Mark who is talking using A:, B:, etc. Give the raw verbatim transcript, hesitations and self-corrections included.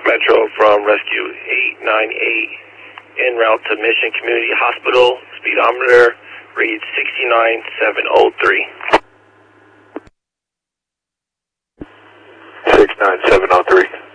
A: Metro from Rescue eight nine eight, en route to Mission Community Hospital. Speedometer reads sixty-nine seven oh three.
B: six nine seven oh three.